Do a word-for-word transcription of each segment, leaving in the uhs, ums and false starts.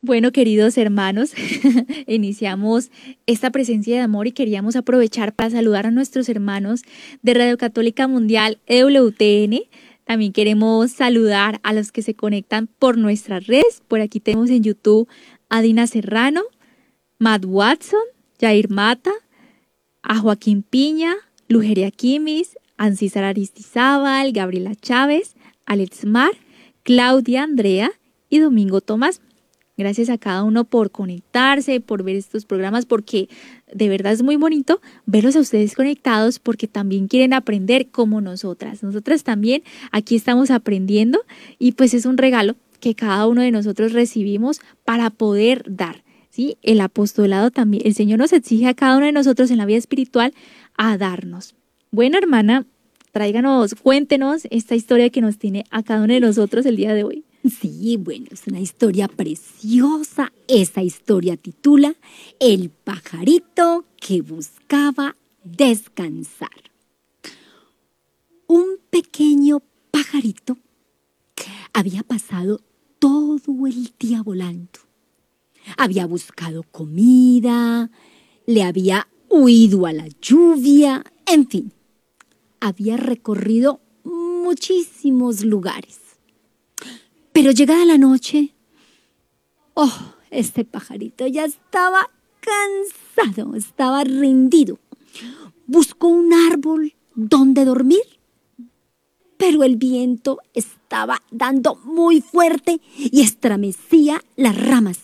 Bueno, queridos hermanos, iniciamos esta presencia de amor y queríamos aprovechar para saludar a nuestros hermanos de Radio Católica Mundial E W T N. También queremos saludar a los que se conectan por nuestras redes. Por aquí tenemos en YouTube a Dina Serrano, Matt Watson, Jair Mata, a Joaquín Piña, Lugeria Kimis, Ancísar Aristizábal, Gabriela Chávez, Alex Mar, Claudia Andrea y Domingo Tomás. Gracias a cada uno por conectarse, por ver estos programas, porque de verdad es muy bonito verlos a ustedes conectados, porque también quieren aprender como nosotras. Nosotras también aquí estamos aprendiendo y pues es un regalo que cada uno de nosotros recibimos para poder dar, ¿sí? El apostolado también, el Señor nos exige a cada uno de nosotros en la vida espiritual a darnos. Bueno, hermana, tráiganos, cuéntenos esta historia que nos tiene a cada uno de nosotros el día de hoy. Sí, bueno, es una historia preciosa. Esa historia titula El pajarito que buscaba descansar. Un pequeño pajarito había pasado todo el día volando. Había buscado comida, le había huido a la lluvia, en fin, había recorrido muchísimos lugares. Pero llegada la noche, oh, este pajarito ya estaba cansado, estaba rendido. Buscó un árbol donde dormir, pero el viento estaba dando muy fuerte y estremecía las ramas.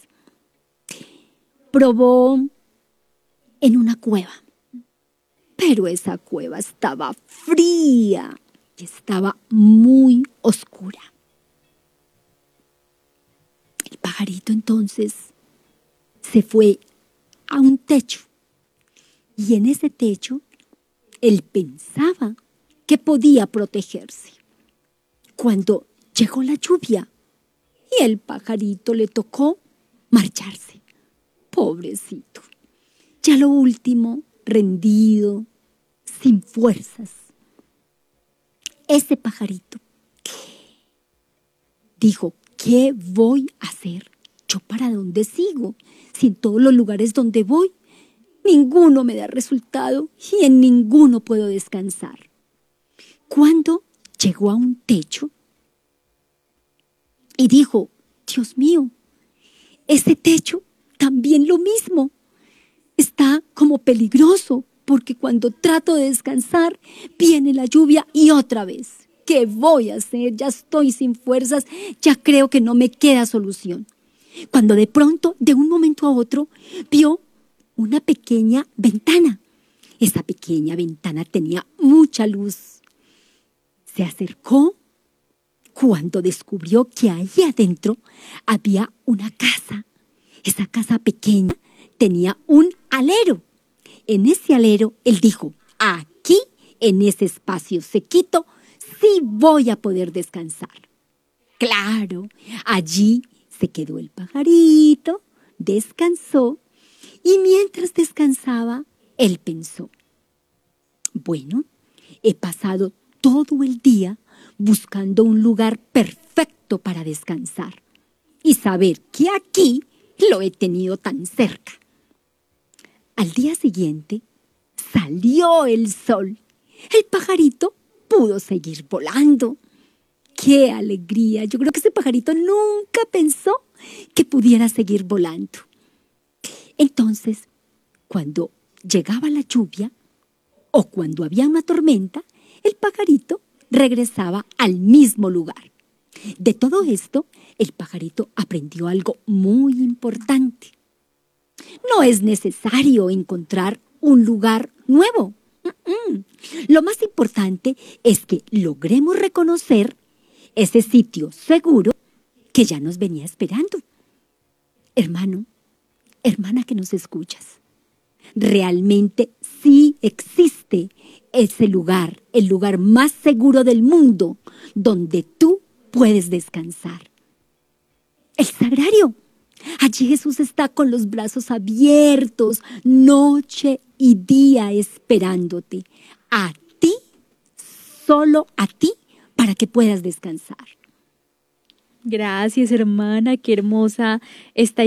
Probó en una cueva, pero esa cueva estaba fría y estaba muy oscura. El pajarito entonces se fue a un techo y en ese techo él pensaba que podía protegerse. Cuando llegó la lluvia y el pajarito le tocó marcharse. Pobrecito, ya lo último, rendido, sin fuerzas. Ese pajarito dijo, ¿qué voy a hacer? ¿Yo para dónde sigo? Si en todos los lugares donde voy, ninguno me da resultado y en ninguno puedo descansar. Cuando llegó a un techo y dijo, Dios mío, ese techo también lo mismo. Está como peligroso porque cuando trato de descansar, viene la lluvia y otra vez. ¿Qué voy a hacer? Ya estoy sin fuerzas, ya creo que no me queda solución. Cuando de pronto, de un momento a otro, vio una pequeña ventana. Esa pequeña ventana tenía mucha luz. Se acercó cuando descubrió que ahí adentro había una casa. Esa casa pequeña tenía un alero. En ese alero, él dijo, aquí, en ese espacio sequito, sí voy a poder descansar. Claro, allí se quedó el pajarito, descansó y mientras descansaba, él pensó, bueno, he pasado todo el día buscando un lugar perfecto para descansar y saber que aquí lo he tenido tan cerca. Al día siguiente salió el sol. El pajarito pudo seguir volando. ¡Qué alegría! Yo creo que ese pajarito nunca pensó que pudiera seguir volando. Entonces, cuando llegaba la lluvia o cuando había una tormenta, el pajarito regresaba al mismo lugar. De todo esto, el pajarito aprendió algo muy importante. No es necesario encontrar un lugar nuevo. Mm-mm. Lo más importante es que logremos reconocer ese sitio seguro que ya nos venía esperando. Hermano, hermana que nos escuchas, realmente sí existe ese lugar, el lugar más seguro del mundo donde tú puedes descansar. El sagrario. Allí Jesús está con los brazos abiertos, noche y día esperándote. A ti, solo a ti, para que puedas descansar. Gracias, hermana, qué hermosa esta